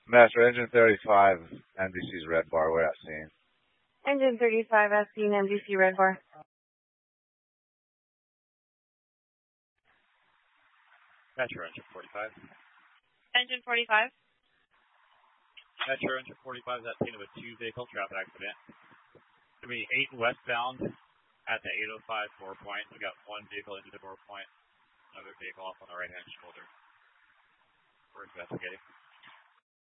Master, engine 35, NBC's red bar, we're at scene. Engine 35, as seen, NBC red bar. Metro, engine 45. Engine 45. Metro, engine 45 is at scene of a two-vehicle traffic accident. It's going to be 8 westbound at the 805 door point. We got one vehicle into the door point, another vehicle off on the right-hand shoulder. We're investigating.